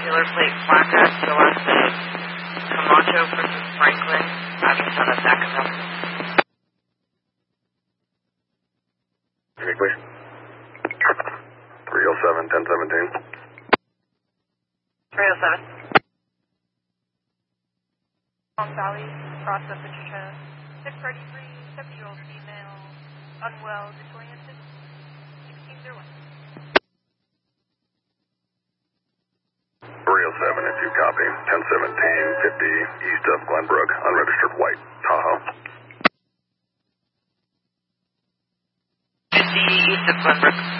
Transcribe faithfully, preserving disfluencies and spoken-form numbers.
Killer plate placard to us at Camacho versus Franklin, Abington, Sacramento. Unique, please. three oh seven, ten seventeen. three oh seven. Long Valley, cross of Patricia, six thirty-three, seventy-year-old female, unwell, disoriented, sixteen oh one. three oh seven, if you copy. ten seventeen, fifty, east of Glenbrook, unregistered white, Tahoe. fifty east of Glenbrook.